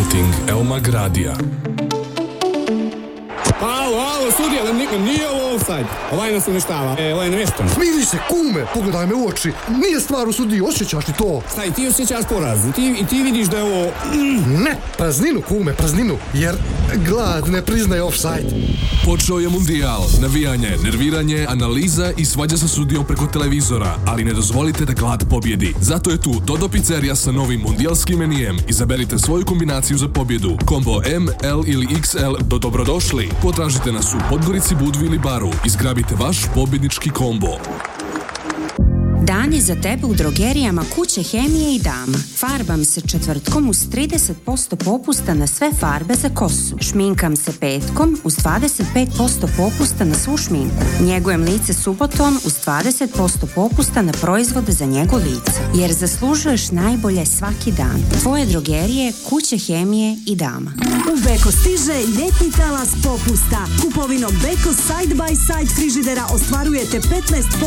Marketing Elmag Radija. Alo, sudija, nije ovo ofsajd. Ovaj nas uništava, ovaj nevještan. Smiri se, kume, pogledaj me u oči. Nije stvar u sudiji, osjećaš li to? Šta, i ti osjećaš poraz? I ti vidiš da je ovo... Ne, prazninu, kume, prazninu. Jer glad ne priznaje ofsajd. Počeo je mundijal, navijanje, nerviranje, analiza i svađa sa sudijom preko televizora, ali ne dozvolite da glad pobjedi. Zato je tu Dodo Pizzerija sa novim mundijalskim menijem. Izaberite svoju kombinaciju za pobjedu. Kombo M, L ili XL do dobrodošli. Potražite nas u Podgorici, Budvi ili Baru i zgrabite vaš pobjednički kombo. Dan je za tebe u drogerijama Kuće Hemije i Dama. Farbam se četvrtkom uz 30% popusta na sve farbe za kosu. Šminkam se petkom uz 25% popusta na svu šminku. Njegujem lice subotom uz 20% popusta na proizvode za njego lica. Jer zaslužuješ najbolje svaki dan. Tvoje drogerije Kuće Hemije i Dama. U Beko stiže ljetni talas popusta. Kupovinom Beko Side by Side frižidera ostvarujete 15%